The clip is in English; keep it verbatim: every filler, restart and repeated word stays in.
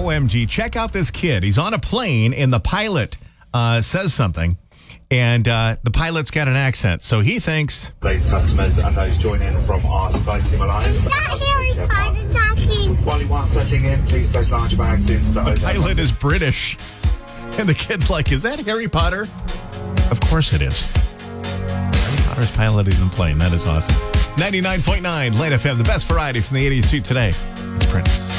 O M G, check out this kid. He's on a plane and the pilot uh, says something. And uh, the pilot's got an accent, so he thinks... Ladies customers and those joining from our SkyTeam Alliance. Is that Harry Potter talking? While you are searching in, please place large bags into the... The pilot is British. And the kid's like, is that Harry Potter? Of course it is. Harry Potter's piloting the plane. That is awesome. ninety-nine point nine Late F M, the best variety from the eighties suit today. It's Prince.